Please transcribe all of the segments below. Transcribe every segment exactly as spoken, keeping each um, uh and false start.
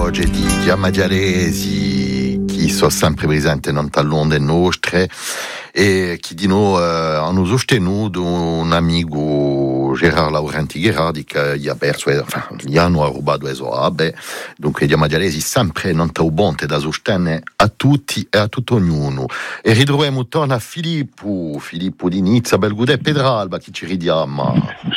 oggi di Giammagiaresi che sono sempre presenti non tallonde nostre e che di noi eh, hanno sostenuto un amico Gerard Laurenti Gherardi che gli ha perso, enfin, gli hanno rubato le soabe, dunque Giammagiaresi sempre non taubonte da sostenere a tutti e a tutto ognuno. E ritroviamo torno a Filippo, Filippo di Nizza, Belgude Pedralba, chi ci ridiamo.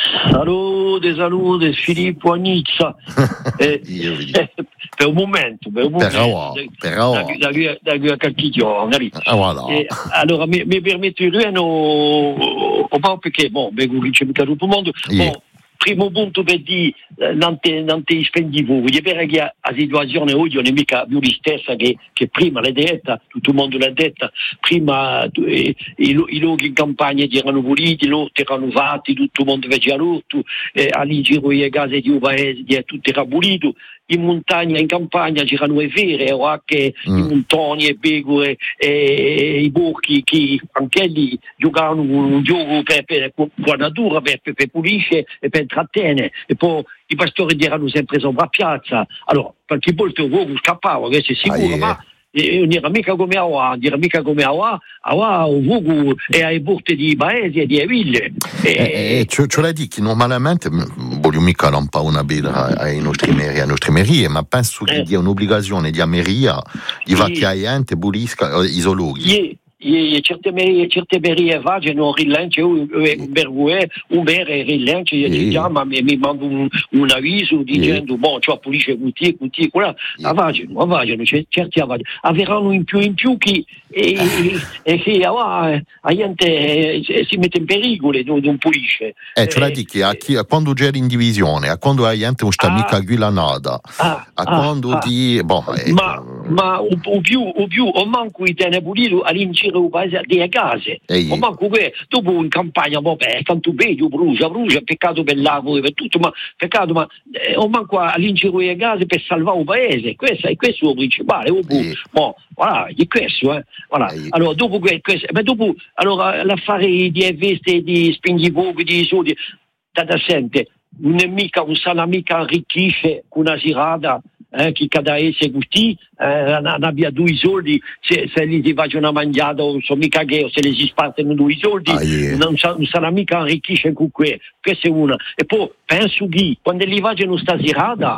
Salute, salute, Filippo a Nizza. eh, eh, per un momento, per un momento. Però, però. Da, da, da, da, da Cacchiglione, ah, voilà. eh, allora, mi, mi permetto di dire, no, perché, bon, ben, c'è mica tutto il mondo, yeah. Bon, primo punto per dire, non ti spendi voi, è vero che la situazione oggi non è mica più la stessa che, che prima, l'ha detta, tutto il mondo l'ha detta, prima eh, i, i luoghi in campagna erano puliti, l'orto erano fatti, tutto il mondo faceva l'orto, eh, all'ingiro delle case di un paese tutto era pulito, in montagna, in campagna c'erano le vere, o anche mm. i montoni, le pecore, e i borchi che anche lì giocavano un gioco per, per, per la natura, per, per, per pulisce e per trattenere, e poi i pastori erano sempre sopra piazza, allora qualche volta un uomo scappava, questo è sicuro, ah, yeah. ma e non era mica come a Oa, non era mica come a Oa, a Oa un vuoco e ai porte di paesi e di ville. E, e cioè, cioè la dico, normalmente voglio mica non pa una birra ai nostri meri, ai nostri merie, ma penso che eh. dia un'obbligazione di ameria di va che ai ente bulisca i zoologhi. Yeah. E certe merie vaghe non rilancio un bergue un bere rilancio e chiama mi manda un, un avviso dicendo boh ciò pulisce cutie cutie quella avagano avagano certi avagano avranno in più in più che e, e che ah, a gente si mette in pericolo non pulisce eh cioè la dici a chi quando c'è in divisione a quando hai gente non sta ah, mica qui la nada ah, a quando ah, di boh eh, ma ma o, o più o più o manco i tene pulito all'incirca un paese delle case o manco che dopo in campagna vabbè tanto bello brucia brucia peccato per l'acqua per tutto ma peccato ma eh, o manco all'incirca delle case per salvare un paese questo è questo il principale o boh, boh voilà è questo eh voilà allora dopo questo ma dopo allora l'affare di veste di spingipoghi di soldi da da sente non è mica un sana mica arricchisce con una girata eh, chi cada esse gusti eh, non abbia due soldi se, se li si faccio una mangiata o so mica che o se li si spartono due soldi ah, yeah. non, sa, non sarà mica arricchisce con questo questa è una e poi penso che quando li facciano sta girata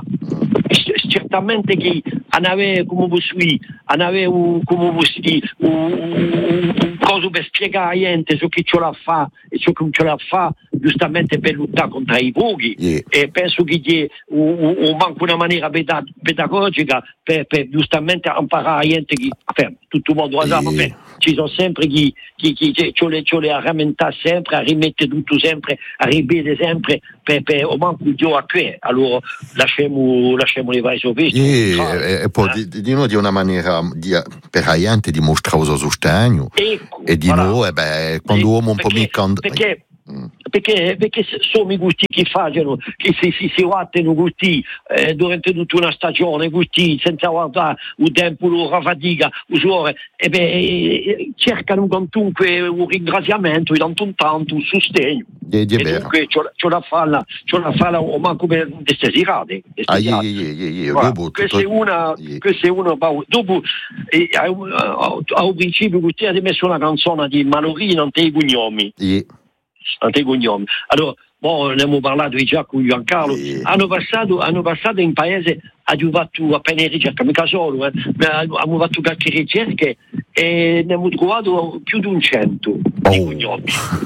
certamente che aveva come posso dire aveva un come posso dire un, un, un coso per spiegare a gente su chi ce la fa e su chi non ce la fa giustamente per lottare contro i pochi yeah. e penso che c'è un, un, un manco una maniera peda- pedagogica per, per giustamente imparare a gente che per, tutto il mondo yeah. vabbè, ci sono sempre chi chi chi ce le ce le a rammentare sempre a rimettere tutto sempre a ripetere sempre per, per o manco io a che allora lasciamo lasciamo le vai sopesti yeah. e, e poi eh? di, di noi di una maniera di, per la gente dimostrare il suo sostegno ecco, e di voilà. Noi eh beh, quando uomo un po' mica perché Mm. Perché, perché sono i gusti che fanno, che si, si, si battono gusti eh, durante tutta una stagione, gusti senza guardare il tempo, la fatica, l'usure, e beh, eh, cercano comunque un ringraziamento, tanto un tanto, un sostegno. E dunque c'ho la falla, c'ho la falla o manco per desesirate. Ah, yeah, yeah, yeah, yeah. Voilà. Questa è una, yeah. questa è una dopo eh, al principio gusti ha messo una canzone di Malorino, non te i cognomi. Yeah. Ante cognomi. Allora, boh, ne abbiamo parlato già con Gian Carlo. Sì. Hanno passato, hanno passato in paese, hanno fatto appena ricerca, mica solo, eh, hanno fatto qualche ricerca e ne abbiamo trovato più di un cento oh. di cognomi.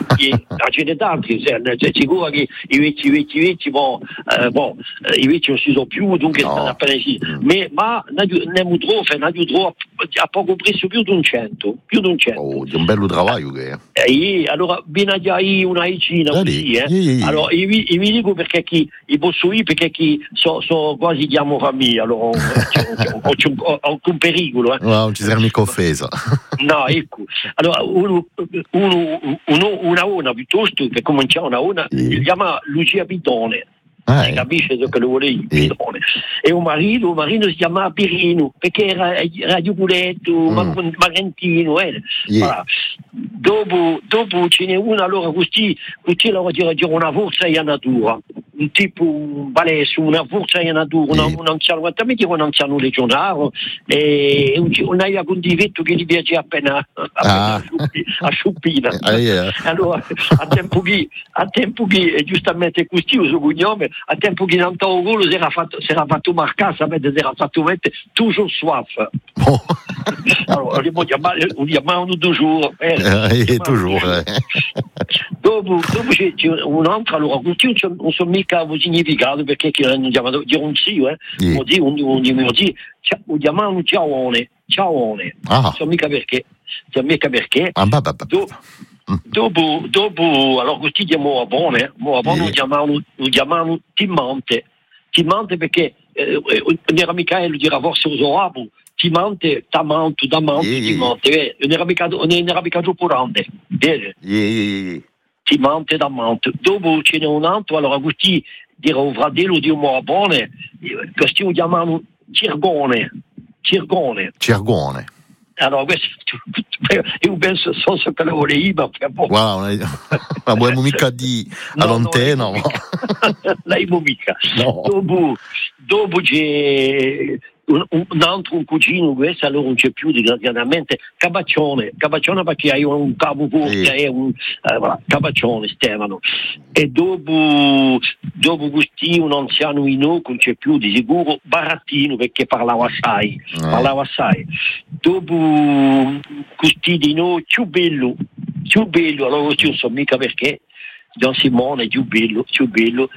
A ce ne tanti, c'è sicuro che i vecchi, i vecchi, i vecchi, boh, eh, boh, i vecchi non si sono più, dunque no. stanno appena sì. Mm. Ma ne abbiamo trovato, ne abbiamo trovato a poco prezzo più di un cento, più di un cento. Oh, di un bello lavoro che è. Eh, allora, viene già una vicina così, eh. Sì. Allora, io vi, io vi dico perché chi, io posso dire perché chi so, so quasi chiamo famiglia, allora ho, c'è un, ho un pericolo, eh. No, non ci sarà mica offesa. No, ecco. Allora, uno, uno, uno, una ona piuttosto, per cominciare una ona, sì. si chiama Lucia Pitone. Ah, eh. Capisce quello che lo volevi? Eh. E un marito, un marito si chiamava Pirino perché era Radio Culetto, mm. Marentino. Eh. Yeah. Voilà. Dopo, dopo ce n'è una, allora così, così la dire una forza e la natura. un tipo, un balesio, una forza in natura, sì. un anziano, quantamenti un anziano legionario, e un, un aia condivetto che gli piace appena, appena ah. a sciuppina. Ah, yeah. Allora, a tempo che, a tempo che, e giustamente così, il suo cognome, a tempo che non t'ho volo, si era fatto, si era fatto marcare, sapete, si era fatto mettere toujours soif. Oh. Allora, li chiamavano toujours. Eh, eh, toujours. Eh. Dopo, dopo c'è, c'è un altro, allora, così non so mica il significato, perché non chiamano, dire un zio, eh, yeah. un zio, un, un, un, un zio, lo chiamavano ciaone, ciaone, ah. non so mica perché, non so mica perché. Ah, bah, bah, bah. Do, dopo, dopo, allora così chiamavo a Bone, a Bone lo chiamavano, lo chiamavano Timante, Timante perché eh, non era mica lo dire forse uso rabo, Timante, Tamanto, Damanto, yeah, Timante, yeah. non era mica, non era mica troppo grande, vedi? Yeah, yeah, yeah. Timante, Damanto. Dopo ce n'è un altro, allora così dire un fratello di un buone, questi lo chiamano Cirgone, Cirgone. Cirgone. Allora questo, io penso solo che lo volevi, ma wow, ma vuoi mica di all'antena? No, lei mica. No. Dopo, dopo c'è un, un altro un cugino, questo allora non c'è più disgraziatamente, Cabaccione, Cabaccione perché hai un capo corto, sì. È un eh, voilà, Cabaccione Stefano. E dopo dopo questi un anziano in non c'è più di sicuro, Barattino perché parlava assai, eh. parlava assai. Dopo questi di noi più bello, più bello, allora io non so mica perché, Don Simone più bello, più bello.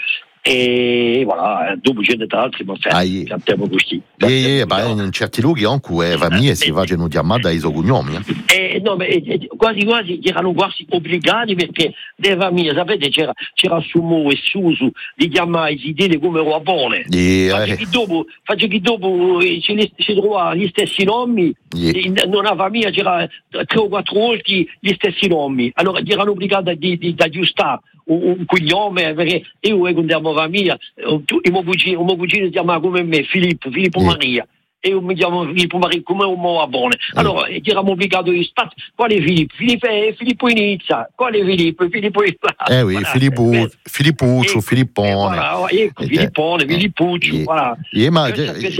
E voilà, dopo c'è altri, ma cantiamo così. E in certi luoghi anche famiglie si facciano chiamare dai suoi cognomi. Eh, no, ma eh, quasi quasi erano quasi obbligati perché le famiglie, sapete, c'era, c'era Sumo e Susu, li chiamai si diede come Ruabone. Yeah. Faccio che dopo, faccio che dopo eh, si, si trovava gli stessi nomi, yeah. in una famiglia c'era tre o quattro volte gli stessi nomi, allora erano obbligati di, di, di aggiustare un cognome, perché io quando andiamo a famiglia, il mio cugino, il mio cugino si chiama come me, Filippo, Filippo yeah. Maria, e io mi chiamo Filippo Maria come un uomo buono. Allora yeah. eravamo obbligati a stare, quale Filippo? Filippo è Filippo Inizia, quale Filippo? Filippo Eh oui, Filippo, Filippuccio, Filippone. Ecco, Filippone, Filippuccio, voilà. E ma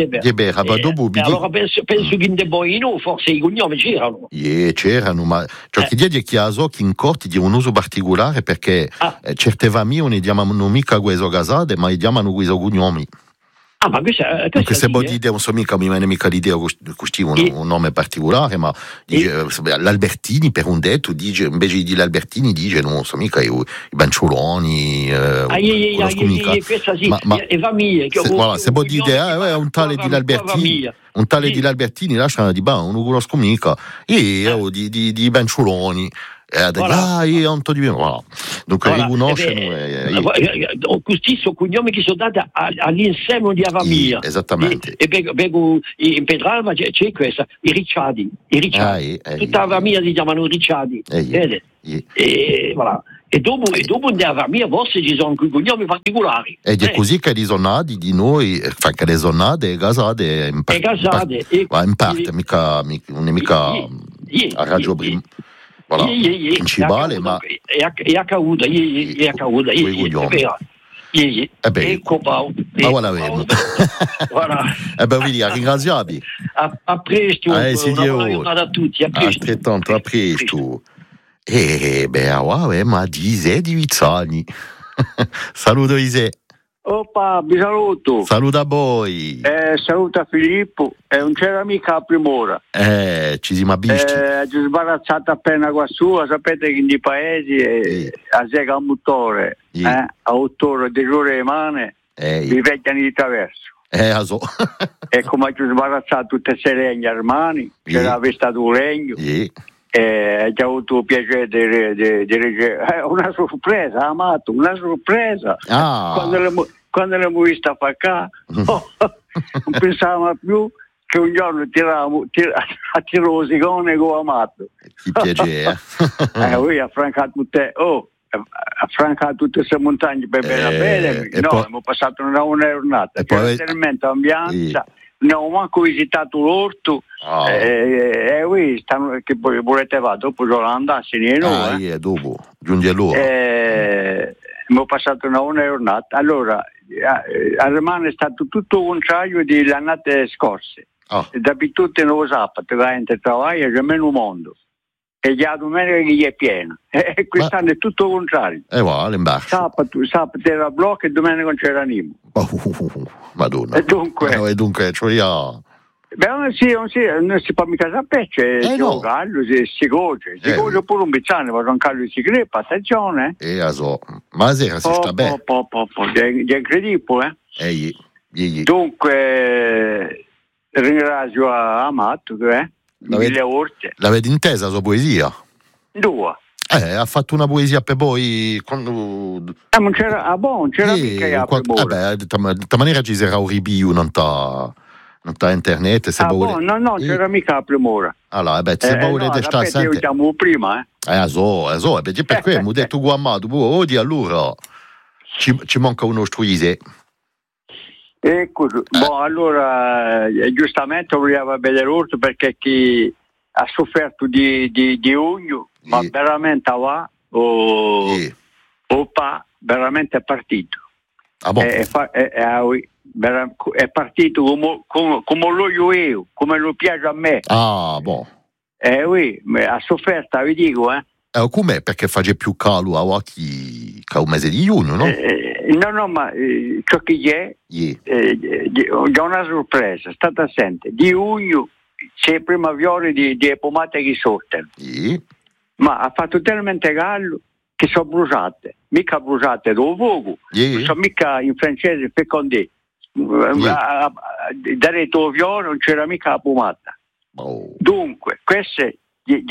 dopo allora penso, penso che in De Boino forse i cognomi c'erano. Yeah, c'erano, ma ciò che dice che a so che in corti di un uso particolare perché ah. certe famiglie non chiamano mica questo casate, ma chiamano questo cognomi. Ah, ma questa, questa se poi idea non so mica mi viene mica l'idea che un, un nome particolare, ma dice, l'Albertini per un detto dice invece di l'Albertini dice non so mica i, i Bancioloni, eh, ah, yeah, yeah, yeah, yeah, questa sì, ma, ma e famiglie che se, voilà, se poi dite eh, un tale di l'Albertini un tale sì. di l'Albertini lasciano di bah, non lo conosco mica e io di, di, di Bancioloni. Eh, voilà. Ah, io non di voilà. Dunque voilà. riconoscono eh, eh, eh, questi sono cognomi che sono dati all'insieme di famiglia. Esattamente. E, e bevo, in Pedralma c'è, c'è questa, i Ricciardi, i Ricciardi. Ah, eh, tutta eh, la famiglia si chiamano Ricciardi. Eh, vede? Eh. E voilà. E dopo, eh. e dopo nella famiglia vostra ci sono quei cognomi particolari. Ed è eh. così che sono nati di noi, fa che le sono nate e casate in parte. E casate. In, par- in parte, mica, mica, non è mica a raggio prima. Voilà. Yeah, yeah, principale, yeah, ma è accaduto, è accaduto, ecco Paolo. Ma voilà, vediamo. E beh, vedi, ringraziabi. A presto, a tutti, a presto. Altrettanto, a presto. E beh, wow, ma Ise di Vizzani. Saluto Ise. Oppa, vi saluto. Saluta a voi. Eh, saluta Filippo. E eh, non c'era mica la prima ora. Eh, ci siamo visti. Eh, ci sbarazzata appena qua su, sapete che in paesi eh, a sega un motore, sì. eh, a autore di giure emane, eh, vi vecchiano di traverso. Eh, a so. E come ci sbarazzato tutte le legne armani, sì. C'era vestato un regno. Sì. E ho avuto il piacere di dirigere eh, una sorpresa, amato, una sorpresa. Ah. Quando l'abbiamo, quando l'abbiamo vista fa qua, oh, non pensavamo più che un giorno tiravamo tir- a tirosicone con amato. Che piacere. eh, lui ha affrancato tutte, oh, ha affrancato tutte queste montagne per bene eh, bene. No, poi, abbiamo passato una, una giornata. C'era talmente ambianza. Sì. Ne ho manco visitato l'orto. Oh. E eh, eh, stanno, che volete va dopo giorno andassi ne ah, eh. yeah, dopo giunge l'ora eh, abbiamo passato una buona giornata. Allora, a Romano è stato tutto contrario delle annate scorse. Oh. D'abitudine non lo sabato va a lavorare c'è meno mondo e già domenica che è piena e quest'anno Ma... è tutto contrario. E va, sabato, sabato era blocco e domenica non c'era niente. Oh, uh, uh, uh, Madonna. E dunque, no, e dunque cioè io... Beh, non si, non si, non si può mica sapere, c'è eh no. Gallo, si, si goce, si eh, goce pure un bizzano, ma Gian Carlo si crepa, attenzione. Eh, so. Ma sera si sta bene. Po, po, po, è, è incredibile, eh? Eh, gli, gli. Dunque, ringrazio a Amato, eh? Mille orte. L'avete intesa la sua poesia? Due. Eh, ha fatto una poesia per voi quando... Ah, non c'era, ah, boh, non c'era eh, mica qual... eh beh, di questa maniera ci sarà un review, non sta... non sta internet, se ah, vuole... boh, no, no, c'era eh. mica la primora. Allora, beh, se eh, volete no, stare sempre... io chiamo prima, eh. Eh, so, eh, so, perché per quello, mi ho detto guammato, oh, di allora, ci, ci manca uno struise. Ecco, eh. boh, allora, eh, giustamente voleva vedere orto perché chi ha sofferto di, di, di ugno, eh. ma veramente va, o, eh. o pa, veramente è partito. Ah, boh. È, è, è, è, è partito come, come, come lo io, come lo piace a me. Ah, boh. Eh oui, ha sofferto, vi dico, eh. Eh, com'è? Perché fa più caldo a occhi che un mese di giugno, no? Eh, no, no, ma eh, ciò che è, yeah. eh, ho una sorpresa, state attenti. Di giugno c'è prima viore di, di pomate che sortono. Yeah. Ma ha fatto talmente caldo che sono bruciate. Mica bruciate dove fuoco. Yeah. Sono mica in francese fecondé. Yeah. Da retro viore non c'era mica la pomata. Oh. Dunque, questa è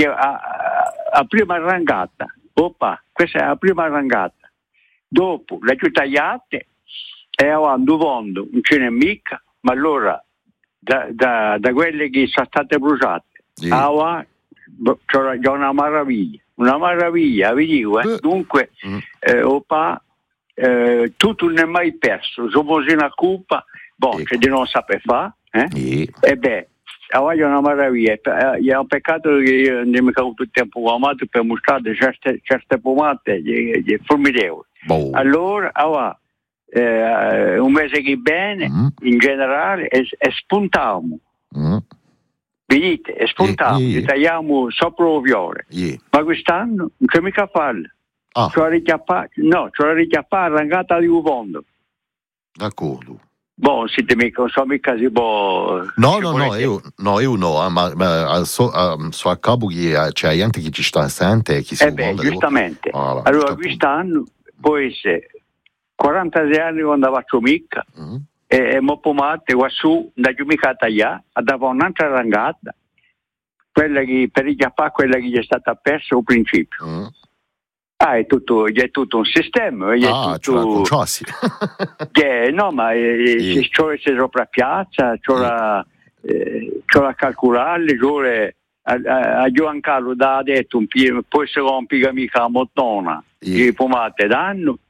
la prima arrangata. Oppa, questa è la prima arrangata. Dopo le tagliate e avanti fondo non ce n'è mica, ma allora da, da, da quelle che sono state bruciate, yeah. avanti, c'è una meraviglia, una meraviglia, vi dico, eh? Dunque, mm. eh, oppa, eh, tutto non è mai perso, sono una colpa, boh, ecco. Che di non saper fare, eh? Yeah. E beh, allora è una meraviglia, è un peccato che io non mi ho avuto il tempo amato per mostrare certe, certe pomate formidevoli. Oh. Allora, allora eh, un mese che bene, mm. in generale, e, e spuntiamo. Mm. Vedete, e spuntiamo, yeah, yeah. tagliamo sopra lo viore. Yeah. Ma quest'anno non c'è mica farlo. Ah. C'ho la richiappata, no, c'ho la richiappata arrancata di un fondo. D'accordo. Boh, siete mica, non so mica si può... No, no, no, io no, io no, eh, ma, ma so, um, so a capo che c'è gente che ci sta assente e chi si Eh beh, giustamente. Allora, allora quest'anno può essere quarantasei anni quando faccio mica, mm. e, e mo pomate qua su, da giù mica a tagliare, a dava un'altra arrangata, quella che per richiappare quella che gli è stata persa al principio. Mm. Ah, è tutto, è tutto un sistema. È ah, tutto... cioè che, no, ma eh, sì. C'ho essere sopra piazza, c'ho sì. la eh, c'ho la calcolare, c'ho le, a, a, a Giancarlo da detto un piede, poi se rompica mica la mottona, sì. Le pomate danno,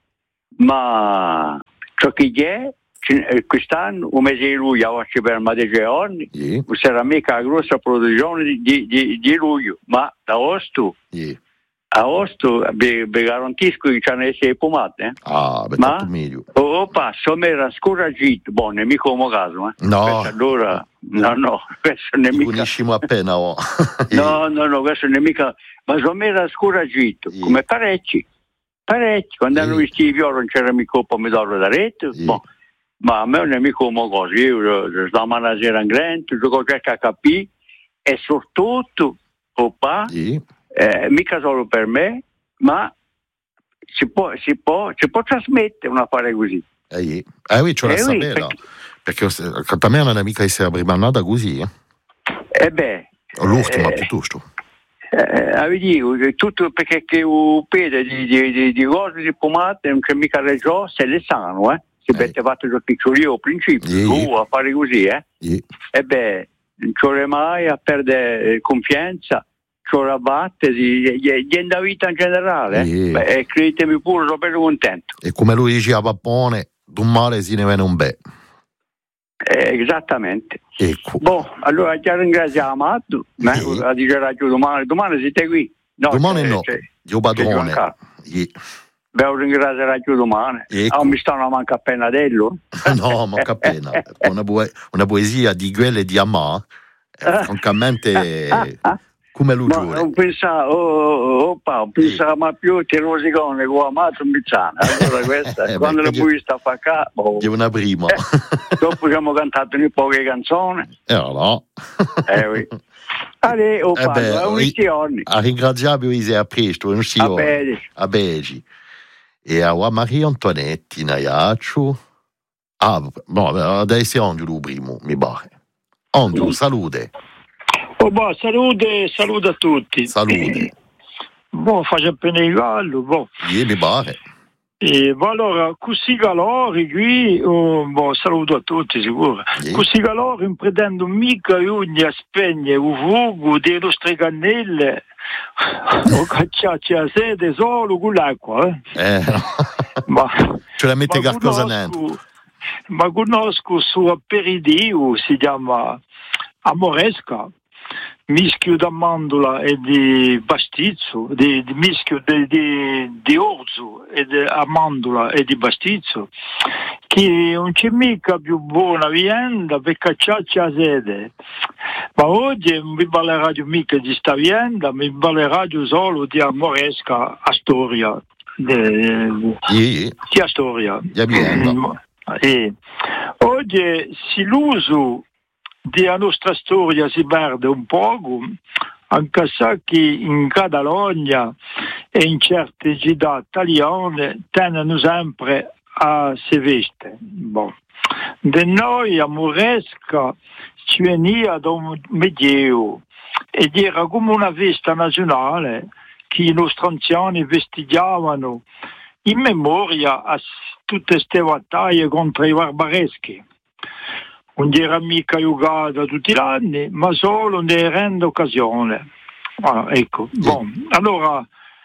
ma ciò che è, quest'anno, un mese di luglio, oggi per dei giorni, sì. Non sarà mica la grossa produzione di, di, di, di luglio, ma da agosto. Sì. A Osto vi garantisco che c'è le pomate, eh? Ah, beh, ma meglio. O passo mi era scoragito, boh, non è mica come caso, eh? No. Allora, no, no, questo non è mica. Conosciamo appena, oh. No, no, no, questo non è mica, ma sono mi era scoragito, sì. Come parecchi, parecchi, quando sì. Hanno visto i violi non c'era mica un pomodoro da rete, sì. Boh. Ma a me non è mica come cosa, io sto a mangiare in grande, gioco cerca a capire, e soprattutto, oppa, sì. Eh, mica solo per me, ma si può, si può, si può trasmettere un affare così. Eh, eh oui, ce la eh sapere, oui, perché, perché per me non è mica essere prima nata così. Eh, eh beh. O l'ultima eh, piuttosto. Eh, vi dico, tutto perché che un piede di, di, di, di cose di pomate non c'è mica ragione, se le sanno, eh. Si eh. Avete fatto il picciolio al principio, yeah. Tu a fare così, eh. Yeah. E beh, non c'è mai a perdere confianza. C'ho la batte di, di, di da vita in generale, eh? Beh, e credetemi pure, sono bello contento. E come lui dice a Pappone, d'un male si ne viene un bel. Eh, esattamente. Ecco. Boh, allora ti ringraziamo, Amato, eh? A dire domani, domani siete qui. No, domani c'è, no, c'è, Dio padrone. Yeah. Devo ringraziare più domani. Ecco. Ah, mi stanno manca appena dello? No, manca appena. Una, bu- una poesia di Guelle e di Amà, eh, francamente, come lo giuro. Non pensavo, oh, oh, oh, pensavo più che Rosicone con Amato in Bizzana. Allora questa, eh, quando l'ho vista a fare qua, oh. È una prima. Eh, dopo che abbiamo cantato un poche canzoni. Eh no. Eh oui. Allora, oh, eh beh, a un a ringraziare Ise a presto, non si a bene. A Begi. E a Maria Antonetti Naiaccio. Ah, no, adesso è Angelo primo, mi pare. Angelo, salute. Oh, boh, salute, salute a tutti. Salute. Boh, faccio appena il gallo, boh. Sì, mi pare. E boh, allora, così calori qui, oh, boh, saluto a tutti sicuro. Sì. Così calori non pretendo mica ogni a spegne il fuoco delle nostre cannelle o cacciarci a sede solo con l'acqua. Eh, eh no. Ma, ce la mette qualcosa dentro. Ma conosco su aperitivo, si chiama amoresca. Mischio d'amandola e di bastizzo, di, di mischio di, di, di orzo e di amandola e di bastizzo, che non c'è mica più buona vianda per cacciarci a sede. Ma oggi non vi parlerà mica di sta vianda, mi parlerà solo di amoresca a storia. Di, sì. di Astoria. E oggi si l'uso della nostra storia si perde un poco, anche se che in Catalogna e in certe città italiane tengono sempre a se veste. Bon. De noi a Moresca ci veniva da un medioevo ed era come una festa nazionale che i nostri anziani festeggiavano in memoria a tutte queste battaglie contro i barbareschi. Non era mica giocata tutti gli anni, ma solo ne rende occasione. Ah, ecco, sì. Bon. Allora,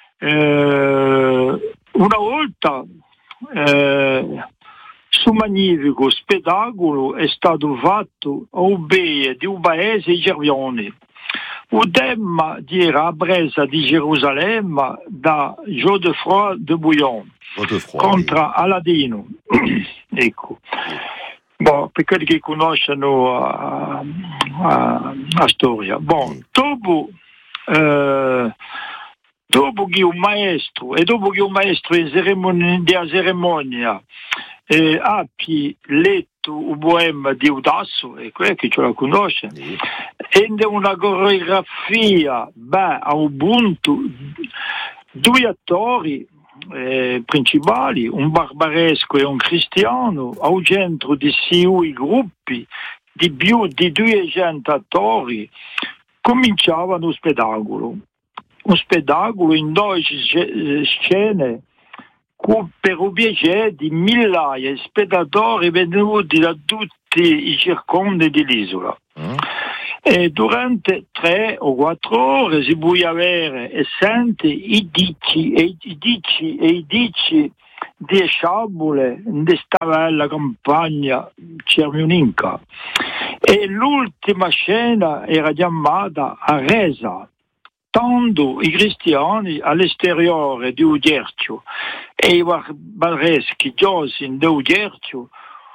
eh, una volta eh, su magnifico spettacolo è stato fatto a Ubeie di un paese Gervioni. Il tema era la presa di Gerusalemme da Godefroy de Bouillon contro Aladino. Ecco. Bon, per quelli che conoscono la storia. Bon, dopo, eh, dopo che un maestro, e dopo che un maestro in ceremonia, della cerimonia eh, abbia letto il poema di Udasso, e quello che ce la conosce, sì. E una coreografia beh, a un punto, due attori Eh, principali, un barbaresco e un cristiano, al centro di sei gruppi di più di duecento attori, cominciavano lo spettacolo. Un spettacolo in dodici scene per un piacere di migliaia di spettatori venuti da tutti i circondi dell'isola. Mm. E durante tre o quattro ore si può avere e sente i dici e i dici e i dici di sciabole di sta bella campagna cermioninca. E l'ultima scena era chiamata a resa, tanto i cristiani all'esteriore di Ugercio e i barbareschi giosin di Ugercio.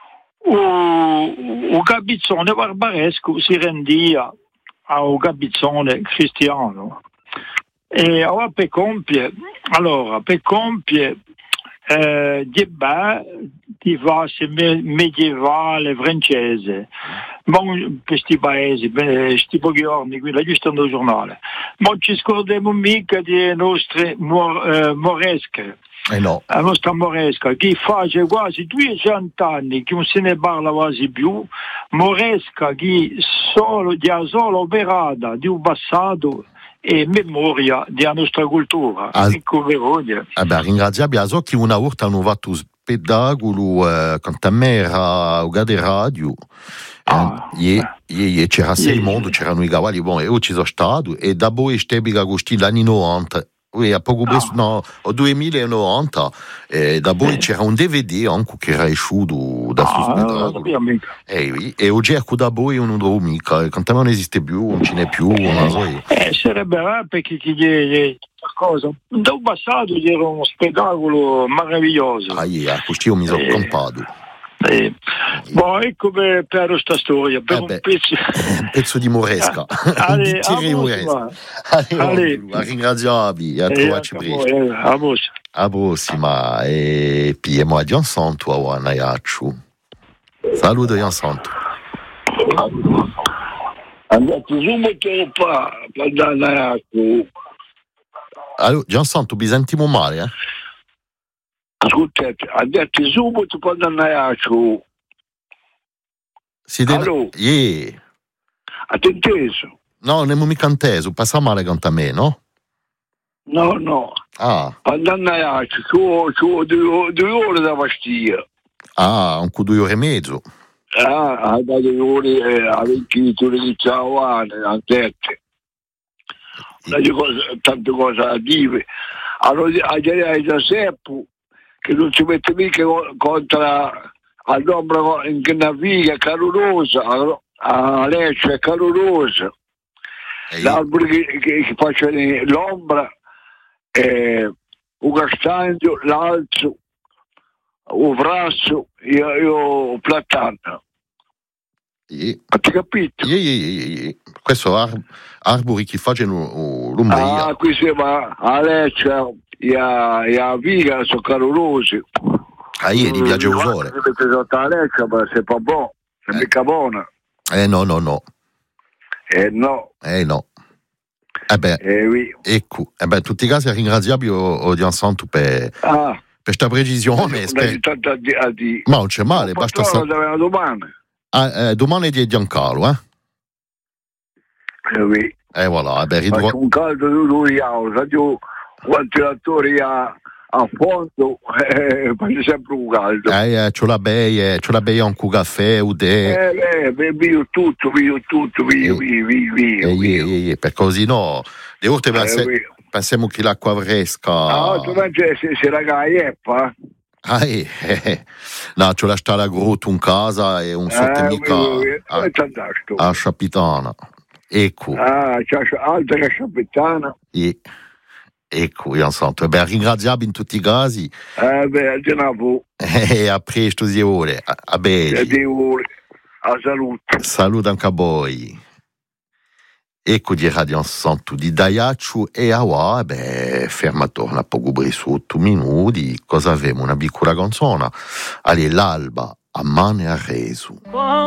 Un gabizzone barbaresco si rendia a un gabizzone cristiano e allora per compiere allora per compiere eh, di beh di fase me- medievale francese ma per questi paesi questi pochi giorni qui la giusto nel giornale ma ci scordiamo mica delle nostre mor- eh, moresche. Eh no. La nostra Moresca, che fa quasi duecento anni che non se ne parla quasi più, Moresca che solo, ha solo operata di un passato e memoria della nostra cultura. Ah, ecco, verogna. Eh beh, ringraziamo a che una volta hanno fatto spettacolo eh, quando a me era a Gade Radio. Ah, e, e, e c'era sei yeah. mondo, c'erano i cavalli, bon, e io ci sono stato, e da poi Stebi Agostini l'anni novanta. Oui, a poco presto, ah. no, o duemilanovanta, e da poi eh. c'era un D V D anche che era uscito da ah, suo spettacolo. Eh, oui. E oggi ecco da poi non lo mica, quando non esiste più, non ce n'è più, non so io. Eh, sarebbe perché chi cosa. Nel passato c'era uno spettacolo meraviglioso. Ah, yeah, così io mi sono eh, contato. Eh. Boh, ecco per, per questa storia, per eh un pezzo... un pezzo di Moresca. Ale, a Moresca. Ale, a ringraziarvi, a trovarci presto. A prossima. A prossima. E poi mo a Jan Santo a Wanaiacciu. Saluto Jan Santo. Andate subito qua, per Wanaiacciu. Allora, Jan Santo, vi sentiamo male, eh? Ascoltate, andate subito per Wanaiacciu. Si deve... Yeah. Attenteso. No, non è mica inteso, passa male canta a me, no? No, no. Ah. Andannaiaccio, c'ho, c'ho due, due ore da pastiglia. Ah, un due ore e mezzo. Ah, da due ore eh, a venti litri di ciawane, a sette. Tante cose da dire. Allora, a dire da Seppo, che non si mette mica contro all'ombra in naviga calorosa, a Lecce è calorosa. L'albero che, che, che faccia l'ombra, eh, un castagno, l'alzo, un frasso e un platano. E... Hai capito? E, e, e, questo ar- arbori che facciano l'ombria. Ah, qui si va a Lecce e a, e a Viga sono calorosi. Ah, ieri viaggio usore. Se mette sotto a Lecce, ma se fa buono, se eh. mica buona. Eh no, no, no. Eh no. Eh no. Eh beh, eh oui. Ecco, eh beh, in tutti i casi ringraziabile o Jan Santo per ah. questa precisione. Sper... A di, a di... Ma non c'è male, no, basta sa... domani. Ah, eh, domani è di Giancarlo, eh? Eh oui. Eh voilà, eh beh, ridro... un caldo di lui, io ventilatori a, a fondo, eh, fa sempre un caldo. Eh, eh, c'ho la beia, c'ho la beia un caffè, o de... Eh, eh, bevo tutto, bevo tutto, via, via, via, via. Eh, eh, per così no, le volte pense... eh, pensiamo che l'acqua fresca... Ah, tu mangi se, se la gaieppa? Ah, eh, eh, no, c'ho la stalla grotto in casa e un sottemica eh, a, a Sciapitana. Ecco. Ah, c'è altra che Sciapitana. E, ecco, Jan Santo. E beh, ringraziabili in tutti i casi. Eh beh, di nuovo. E a presto, di ore. A, a bene. Di ore. A salute. Saluto anche a voi. Ecco di Radio Santo di Daiacciu e a wa, beh, ferma torna poco bresso, otto minuti, cosa avemo? Una piccola canzone, allora l'alba, a mane a resu.